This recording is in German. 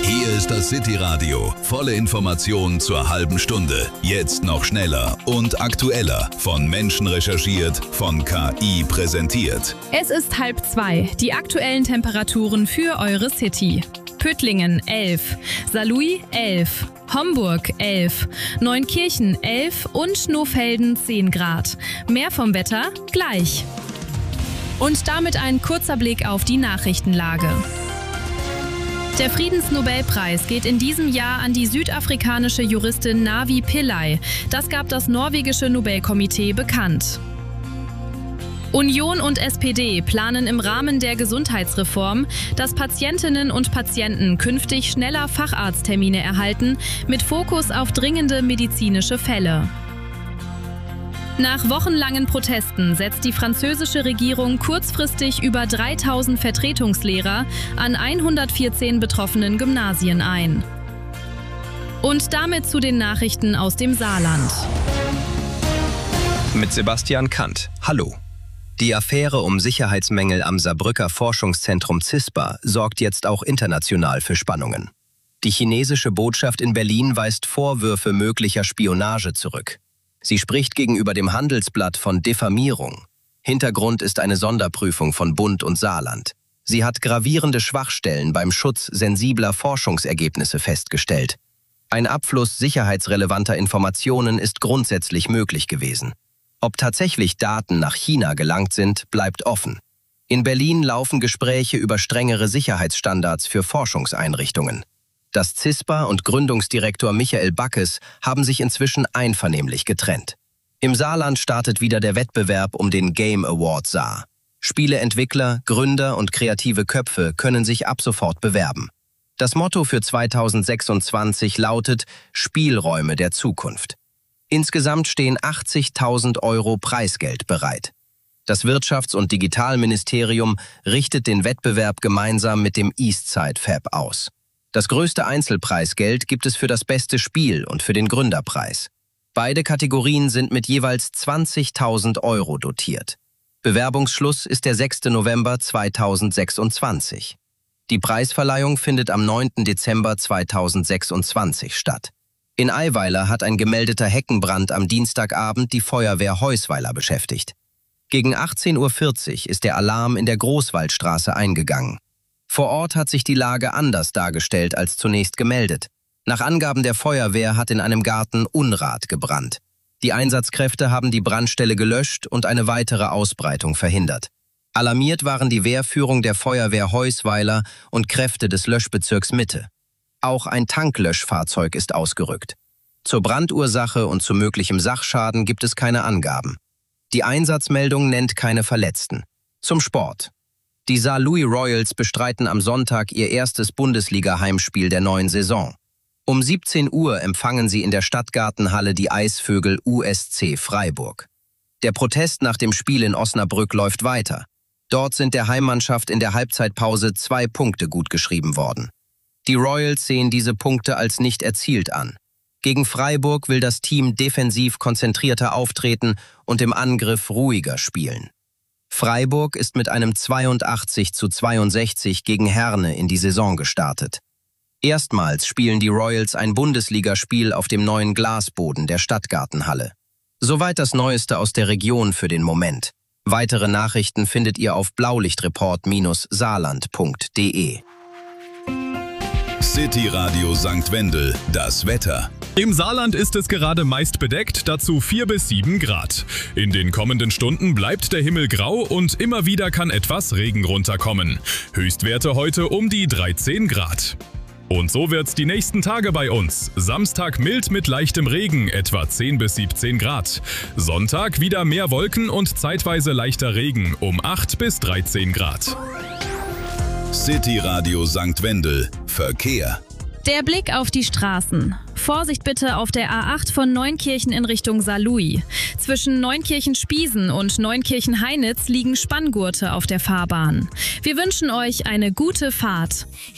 Hier ist das City Radio. Volle Informationen zur halben Stunde. Jetzt noch schneller und aktueller. Von Menschen recherchiert, von KI präsentiert. Es ist 1:30. Die aktuellen Temperaturen für eure City. Püttlingen 11, Saarlouis 11, Homburg 11, Neunkirchen 11 und Schnoffelden 10 Grad. Mehr vom Wetter gleich. Und damit ein kurzer Blick auf die Nachrichtenlage. Der Friedensnobelpreis geht in diesem Jahr an die südafrikanische Juristin Navi Pillay. Das gab das norwegische Nobelkomitee bekannt. Union und SPD planen im Rahmen der Gesundheitsreform, dass Patientinnen und Patienten künftig schneller Facharzttermine erhalten, mit Fokus auf dringende medizinische Fälle. Nach wochenlangen Protesten setzt die französische Regierung kurzfristig über 3000 Vertretungslehrer an 114 betroffenen Gymnasien ein. Und damit zu den Nachrichten aus dem Saarland. Mit Sebastian Kant. Hallo. Die Affäre um Sicherheitsmängel am Saarbrücker Forschungszentrum CISPA sorgt jetzt auch international für Spannungen. Die chinesische Botschaft in Berlin weist Vorwürfe möglicher Spionage zurück. Sie spricht gegenüber dem Handelsblatt von Diffamierung. Hintergrund ist eine Sonderprüfung von Bund und Saarland. Sie hat gravierende Schwachstellen beim Schutz sensibler Forschungsergebnisse festgestellt. Ein Abfluss sicherheitsrelevanter Informationen ist grundsätzlich möglich gewesen. Ob tatsächlich Daten nach China gelangt sind, bleibt offen. In Berlin laufen Gespräche über strengere Sicherheitsstandards für Forschungseinrichtungen. Das CISPA und Gründungsdirektor Michael Backes haben sich inzwischen einvernehmlich getrennt. Im Saarland startet wieder der Wettbewerb um den Game Award Saar. Spieleentwickler, Gründer und kreative Köpfe können sich ab sofort bewerben. Das Motto für 2026 lautet Spielräume der Zukunft. Insgesamt stehen 80.000 € Preisgeld bereit. Das Wirtschafts- und Digitalministerium richtet den Wettbewerb gemeinsam mit dem Eastside Fab aus. Das größte Einzelpreisgeld gibt es für das beste Spiel und für den Gründerpreis. Beide Kategorien sind mit jeweils 20.000 € dotiert. Bewerbungsschluss ist der 6. November 2026. Die Preisverleihung findet am 9. Dezember 2026 statt. In Eiweiler hat ein gemeldeter Heckenbrand am Dienstagabend die Feuerwehr Heusweiler beschäftigt. Gegen 18:40 Uhr ist der Alarm in der Großwaldstraße eingegangen. Vor Ort hat sich die Lage anders dargestellt als zunächst gemeldet. Nach Angaben der Feuerwehr hat in einem Garten Unrat gebrannt. Die Einsatzkräfte haben die Brandstelle gelöscht und eine weitere Ausbreitung verhindert. Alarmiert waren die Wehrführung der Feuerwehr Heusweiler und Kräfte des Löschbezirks Mitte. Auch ein Tanklöschfahrzeug ist ausgerückt. Zur Brandursache und zu möglichem Sachschaden gibt es keine Angaben. Die Einsatzmeldung nennt keine Verletzten. Zum Sport. Die Saarlouis Royals bestreiten am Sonntag ihr erstes Bundesliga-Heimspiel der neuen Saison. Um 17 Uhr empfangen sie in der Stadtgartenhalle die Eisvögel USC Freiburg. Der Protest nach dem Spiel in Osnabrück läuft weiter. Dort sind der Heimmannschaft in der Halbzeitpause 2 Punkte gutgeschrieben worden. Die Royals sehen diese Punkte als nicht erzielt an. Gegen Freiburg will das Team defensiv konzentrierter auftreten und im Angriff ruhiger spielen. Freiburg ist mit einem 82:62 gegen Herne in die Saison gestartet. Erstmals spielen die Royals ein Bundesligaspiel auf dem neuen Glasboden der Stadtgartenhalle. Soweit das Neueste aus der Region für den Moment. Weitere Nachrichten findet ihr auf blaulichtreport-saarland.de. City Radio St. Wendel, das Wetter. Im Saarland ist es gerade meist bedeckt, dazu 4 bis 7 Grad. In den kommenden Stunden bleibt der Himmel grau und immer wieder kann etwas Regen runterkommen. Höchstwerte heute um die 13 Grad. Und so wird's die nächsten Tage bei uns. Samstag mild mit leichtem Regen, etwa 10 bis 17 Grad. Sonntag wieder mehr Wolken und zeitweise leichter Regen, um 8 bis 13 Grad. City Radio St. Wendel, Verkehr. Der Blick auf die Straßen. Vorsicht bitte auf der A8 von Neunkirchen in Richtung Saarlouis. Zwischen Neunkirchen-Spiesen und Neunkirchen-Heinitz liegen Spanngurte auf der Fahrbahn. Wir wünschen euch eine gute Fahrt.